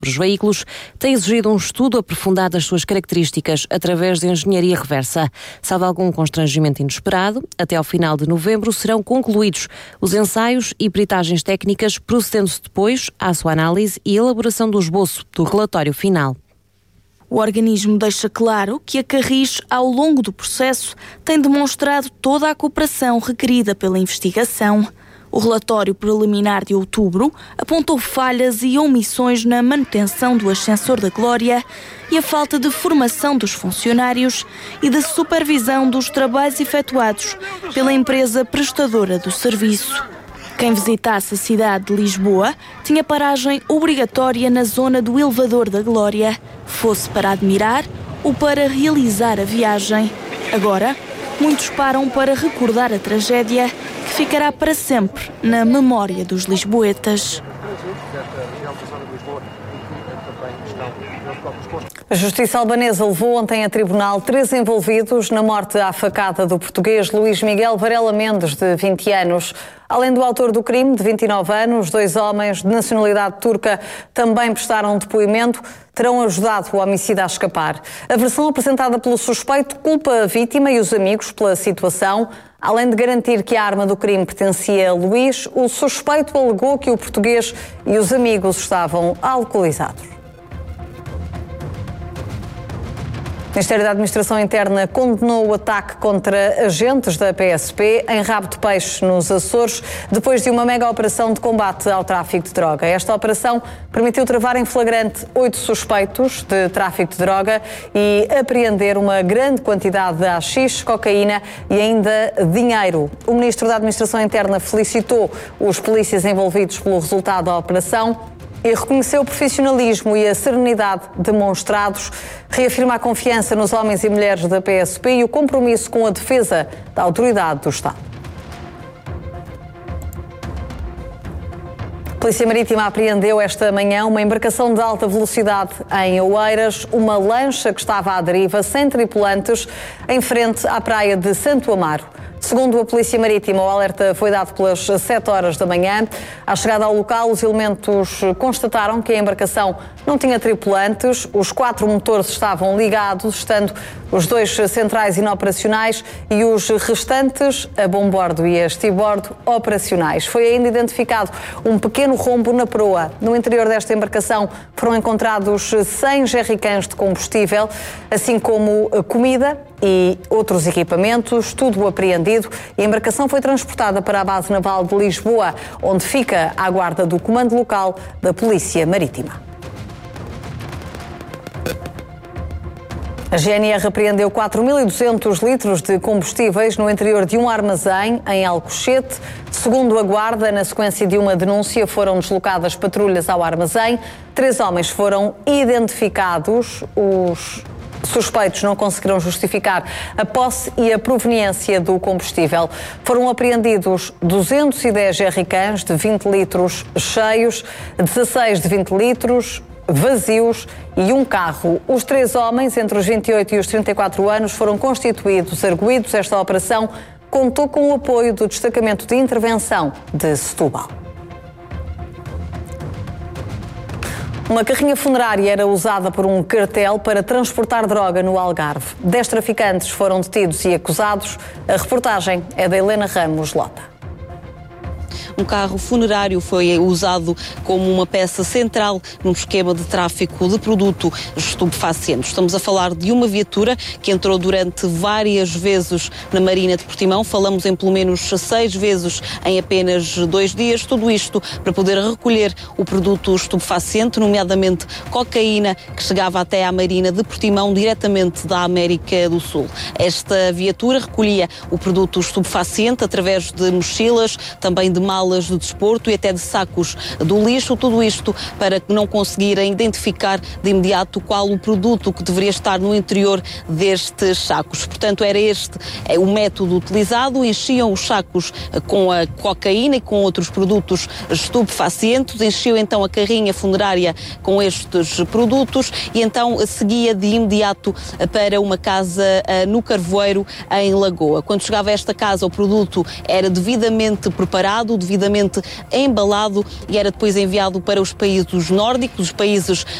Os veículos têm exigido um estudo aprofundado das suas características através de engenharia reversa. Salvo algum constrangimento inesperado, até ao final de novembro serão concluídos os ensaios e peritagens técnicas, procedendo-se depois à sua análise e elaboração do esboço do relatório final. O organismo deixa claro que a Carris, ao longo do processo, tem demonstrado toda a cooperação requerida pela investigação. O relatório preliminar de outubro apontou falhas e omissões na manutenção do ascensor da Glória e a falta de formação dos funcionários e de supervisão dos trabalhos efetuados pela empresa prestadora do serviço. Quem visitasse a cidade de Lisboa tinha paragem obrigatória na zona do elevador da Glória, fosse para admirar ou para realizar a viagem. Agora, muitos param para recordar a tragédia que ficará para sempre na memória dos lisboetas. A Justiça albanesa levou ontem a tribunal 3 envolvidos na morte à facada do português Luís Miguel Varela Mendes, de 20 anos. Além do autor do crime, de 29 anos, 2 homens de nacionalidade turca também prestaram depoimento, terão ajudado o homicida a escapar. A versão apresentada pelo suspeito culpa a vítima e os amigos pela situação. Além de garantir que a arma do crime pertencia a Luís, o suspeito alegou que o português e os amigos estavam alcoolizados. O Ministério da Administração Interna condenou o ataque contra agentes da PSP em Rabo de Peixe, nos Açores, depois de uma mega operação de combate ao tráfico de droga. Esta operação permitiu travar em flagrante 8 suspeitos de tráfico de droga e apreender uma grande quantidade de haxixe, cocaína e ainda dinheiro. O Ministro da Administração Interna felicitou os polícias envolvidos pelo resultado da operação e reconheceu o profissionalismo e a serenidade demonstrados, reafirma a confiança nos homens e mulheres da PSP e o compromisso com a defesa da autoridade do Estado. A Polícia Marítima apreendeu esta manhã uma embarcação de alta velocidade em Oeiras, uma lancha que estava à deriva, sem tripulantes, em frente à praia de Santo Amaro. Segundo a Polícia Marítima, o alerta foi dado pelas 7 horas da manhã. À chegada ao local, os elementos constataram que a embarcação não tinha tripulantes, os 4 motores estavam ligados, estando os 2 centrais inoperacionais e os restantes, a bombordo e a estibordo, operacionais. Foi ainda identificado um pequeno rombo na proa. No interior desta embarcação foram encontrados 100 jerrycans de combustível, assim como comida e outros equipamentos, tudo apreendido. E a embarcação foi transportada para a base naval de Lisboa, onde fica à guarda do comando local da Polícia Marítima. A GNR apreendeu 4.200 litros de combustíveis no interior de um armazém em Alcochete. Segundo a Guarda, na sequência de uma denúncia, foram deslocadas patrulhas ao armazém. 3 homens foram identificados. Os suspeitos não conseguiram justificar a posse e a proveniência do combustível. Foram apreendidos 210 jerrycans de 20 litros cheios, 16 de 20 litros vazios e um carro. Os 3 homens, entre os 28 e os 34 anos, foram constituídos arguidos. Esta operação contou com o apoio do Destacamento de Intervenção de Setúbal. Uma carrinha funerária era usada por um cartel para transportar droga no Algarve. 10 traficantes foram detidos e acusados. A reportagem é da Helena Ramos Lota. Um carro funerário foi usado como uma peça central num esquema de tráfico de produto estupefaciente. Estamos a falar de uma viatura que entrou durante várias vezes na Marina de Portimão. Falamos em pelo menos 6 vezes em apenas 2 dias. Tudo isto para poder recolher o produto estupefaciente, nomeadamente cocaína, que chegava até à Marina de Portimão diretamente da América do Sul. Esta viatura recolhia o produto estupefaciente através de mochilas, também de malas de desporto e até de sacos do lixo, tudo isto para não conseguirem identificar de imediato qual o produto que deveria estar no interior destes sacos. Portanto, era este o método utilizado, enchiam os sacos com a cocaína e com outros produtos estupefacientes, enchiam então a carrinha funerária com estes produtos e então seguia de imediato para uma casa no Carvoeiro, em Lagoa. Quando chegava a esta casa, o produto era devidamente preparado, devidamente embalado e era depois enviado para os países nórdicos, os países